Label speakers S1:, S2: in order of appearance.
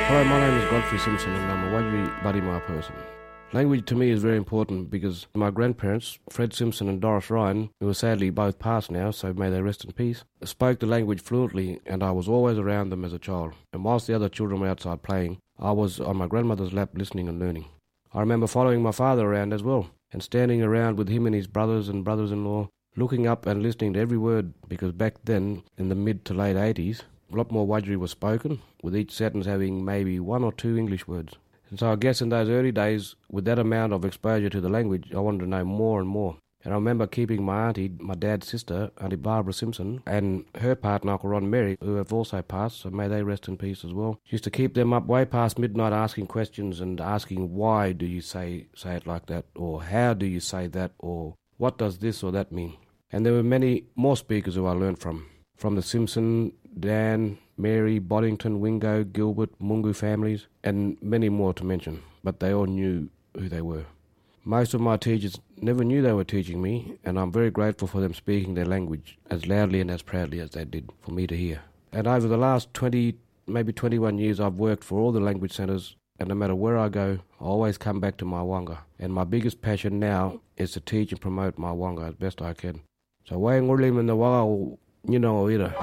S1: Hello, my name is Godfrey Simpson and I'm a Wadjuri Budimar person. Language to me is very important because my grandparents, Fred Simpson and Doris Ryan, who are sadly both passed now, so may they rest in peace, spoke the language fluently and I was always around them as a child. And whilst the other children were outside playing, I was on my grandmother's lap listening and learning. I remember following my father around as well and standing around with him and his brothers and brothers-in-law, looking up and listening to every word because back then, in the mid to late 80s, a lot more Wadjuri was spoken, with each sentence having maybe one or two English words. And so I guess in those early days, with that amount of exposure to the language, I wanted to know more and more. And I remember keeping my auntie, my dad's sister, Auntie Barbara Simpson, and her partner, Uncle Ron Merry, who have also passed, so may they rest in peace as well. She used to keep them up way past midnight asking questions and asking why do you say it like that, or how do you say that, or what does this or that mean. And there were many more speakers who I learned from the Simpson, Dan, Mary, Boddington, Wingo, Gilbert, Mungu families, and many more to mention, but they all knew who they were. Most of my teachers never knew they were teaching me, and I'm very grateful for them speaking their language as loudly and as proudly as they did for me to hear. And over the last 20, maybe 21 years, I've worked for all the language centres, and no matter where I go, I always come back to my Wanga. And my biggest passion now is to teach and promote my Wanga as best I can. So, Wayang Ulim in the Wanga, you know,